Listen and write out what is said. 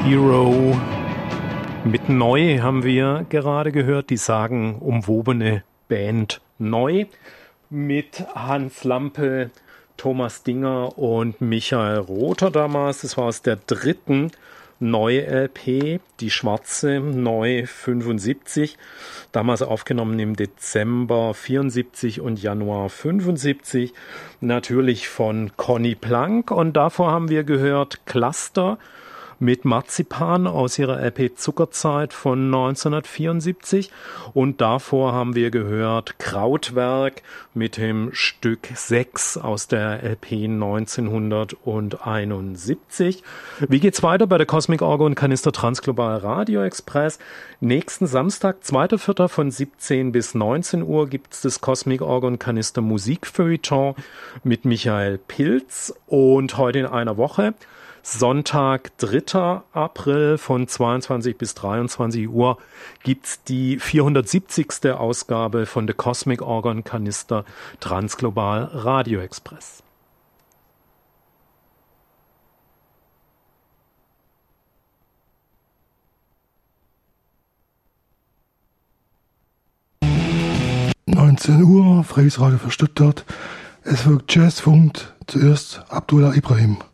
Hero mit Neu haben wir gerade gehört, die sagenumwobene Band Neu mit Hans Lampe, Thomas Dinger und Michael Rother damals. Das war aus der dritten Neu-LP, die schwarze Neu 75, damals aufgenommen im Dezember 74 und Januar 75, natürlich von Conny Plank. Und davor haben wir gehört Cluster mit Marzipan aus ihrer LP Zuckerzeit von 1974 und davor haben wir gehört Krautwerk mit dem Stück 6 aus der LP 1971. Wie geht's weiter bei der Cosmic Orgel und Kanister Transglobal Radio Express? Nächsten Samstag, 2.4. von 17 bis 19 Uhr gibt's das Cosmic Orgel und Kanister Musikfeuilleton mit Michael Pilz und heute in einer Woche Sonntag, 3. April von 22 bis 23 Uhr gibt's die 470. Ausgabe von The Cosmic Orgel Kanister Transglobal Radio Express. Uhr, Freies Radio für Stuttgart. Es wirkt Jazzfunk, zuerst Abdullah Ibrahim.